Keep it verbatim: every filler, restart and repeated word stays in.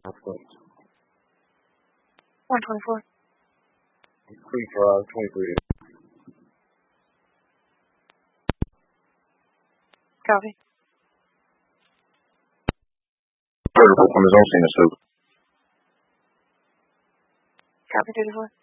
one twenty-four. Creek Drive, twenty-three. Copy. thirty-four from his own scene, so. Copy, thirty-four.